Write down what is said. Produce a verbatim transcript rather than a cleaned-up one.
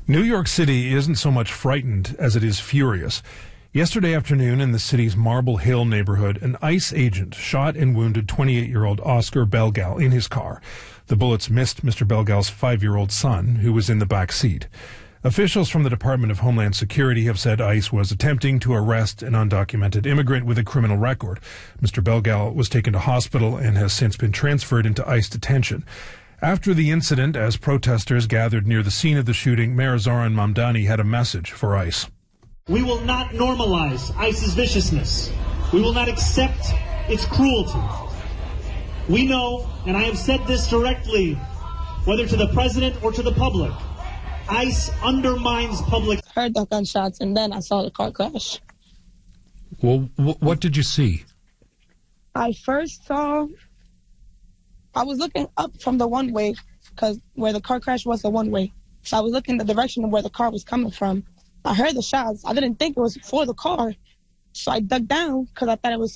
New York City isn't so much frightened as it is furious. Yesterday afternoon in the city's Marble Hill neighborhood, an ICE agent shot and wounded twenty-eight-year-old Oscar Belgal in his car. The bullets missed Mister Belgal's five-year-old son, who was in the back seat. Officials from the Department of Homeland Security have said ICE was attempting to arrest an undocumented immigrant with a criminal record. Mister Belgal was taken to hospital and has since been transferred into ICE detention. After the incident, as protesters gathered near the scene of the shooting, Mayor Zoran Mamdani had a message for ICE. We will not normalize ICE's viciousness. We will not accept its cruelty. We know, and I have said this directly, whether to the president or to the public, ICE undermines public. I heard the gunshots, and then I saw the car crash. Well, what did you see? I first saw... I was looking up from the one-way, because where the car crash was a one-way. So I was looking the direction of where the car was coming from. I heard the shots. I didn't think it was for the car. So I dug down, because I thought it was